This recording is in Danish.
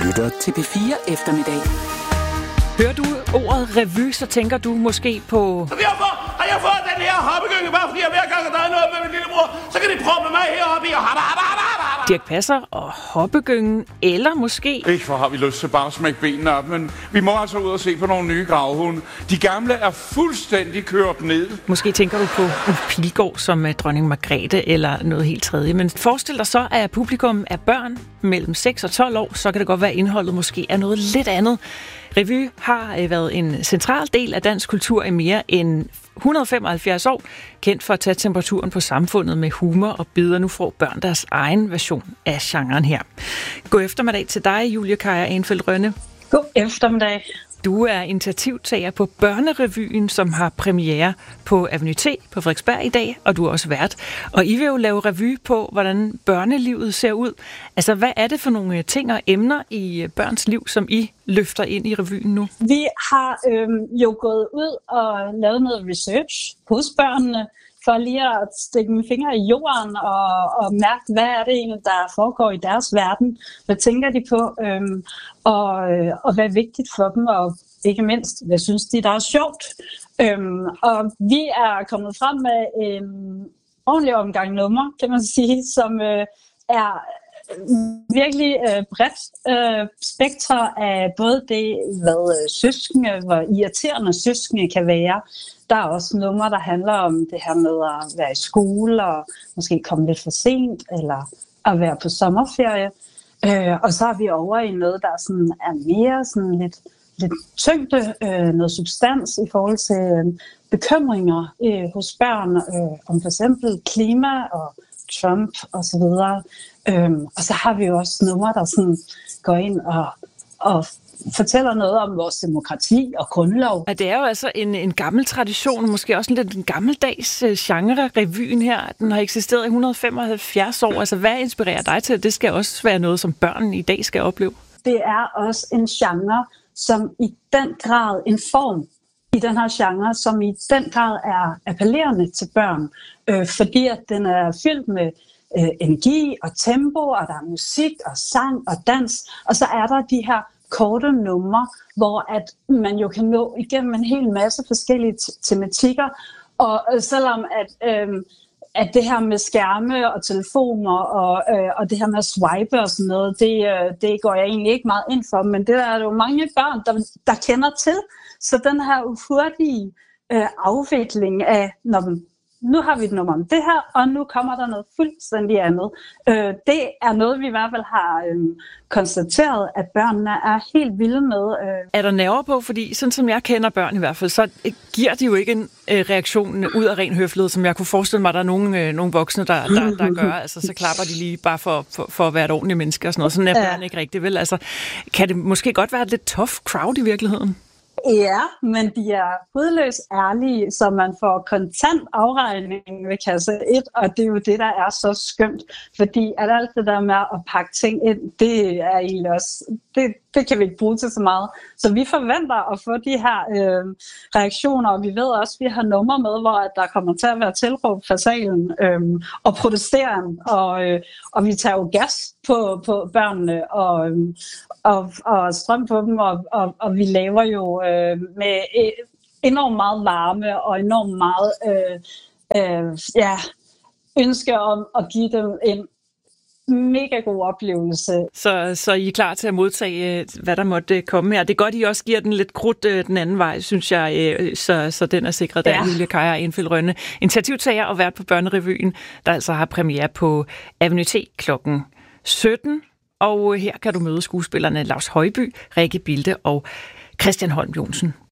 lytter til P4 Eftermiddag. Hører du ordet revy, så tænker du måske på... Har jeg fået den her hoppegynge, bare fordi hver gang der er noget med min lillebror, så kan de proppe mig heroppe i og Dirch Passer og hoppegyngen, eller måske... Ikke for har vi lyst til bare at smække benene op, men vi må altså ud og se på nogle nye gravhunde. De gamle er fuldstændig kørt ned. Måske tænker du på Ulf Pilgaard som dronning Margrethe eller noget helt tredje. Men forestil dig så, at publikum er børn mellem 6 og 12 år, så kan det godt være, at indholdet måske er noget lidt andet. Revy har været en central del af dansk kultur i mere end 175 år, kendt for at tage temperaturen på samfundet med humor og bidder. Nu får børn deres egen version af genren her. God eftermiddag til dig, Julie Kaja Enfeldt Rønne. God eftermiddag. Du er initiativtager på Børnerevyen, som har premiere på Avenue T på Frederiksberg i dag, og du er også vært. Og I vil jo lave revy på, hvordan børnelivet ser ud. Altså, hvad er det for nogle ting og emner i børns liv, som I løfter ind i revyen nu? Vi har jo gået ud og lavet noget research hos børnene, for lige at stikke mine fingre i jorden og mærke, hvad er det egentlig, der foregår i deres verden. Hvad tænker de på, og hvad er vigtigt for dem, og ikke mindst, hvad synes de, der er sjovt. Og vi er kommet frem med en ordentlig omgang nummer, kan man sige, som er virkelig bredt spektre af både det, hvad søskende, hvor irriterende søskende kan være. Der er også numre, der handler om det her med at være i skole og måske komme lidt for sent, eller at være på sommerferie. Og så er vi over i noget, der sådan er mere sådan lidt tyngde, noget substans i forhold til bekymringer hos børn om for eksempel klima og Trump og så videre. Og så har vi jo også numre, der sådan går ind og fortæller noget om vores demokrati og grundlov. Ja, det er jo altså en gammel tradition, måske også lidt en gammeldags genre, revyen her. Den har eksisteret i 175 år. Altså, hvad inspirerer dig til? Det skal også være noget, som børn i dag skal opleve. Det er også en genre, som i den grad, en form i den her genre, som i den grad er appellerende til børn. Fordi at den er fyldt med energi og tempo, og der er musik og sang og dans. Og så er der de her korte numre, hvor at man jo kan nå igennem en hel masse forskellige tematikker. Og selvom at det her med skærme og telefoner og det her med at swipe og sådan noget, det går jeg egentlig ikke meget ind for, men det er jo mange børn, der kender til. Så den her hurtige afvikling af, nu har vi et nummer om det her, og nu kommer der noget fuldstændig andet. Det er noget, vi i hvert fald har konstateret, at børnene er helt vilde med. Er der nerver på? Fordi sådan som jeg kender børn i hvert fald, så giver de jo ikke en reaktion ud af ren høflighed, som jeg kunne forestille mig, at der er nogle voksne, der gør. Altså, så klapper de lige bare for at være et ordentligt menneske og sådan noget. Sådan er børn ikke rigtigt, vel? Altså, kan det måske godt være et lidt tough crowd i virkeligheden? Ja, men de er hudløst ærlige, så man får kontant afregning ved kasse 1, og det er jo det, der er så skønt. Fordi at alt det der med at pakke ting ind, det er egentlig også, det kan vi ikke bruge til så meget. Så vi forventer at få de her reaktioner, og vi ved også, at vi har numre med, hvor der kommer til at være tilråb fra salen og protesteren, og vi tager jo gas på børnene og strøm på dem, og vi laver jo med enormt meget varme og enormt meget ønske om at give dem en mega god oplevelse. Så I er klar til at modtage, hvad der måtte komme her. Det er godt, I også giver den lidt krudt den anden vej, synes jeg, så den er sikret. Der er Julie Kaja Enfeldt Rønne, initiativtager og vært på Børnerevyen, der altså har premiere på Avenue T kl. 17. Og her kan du møde skuespillerne Lars Højby, Rikke Bilde og Christian Holm Johnsen.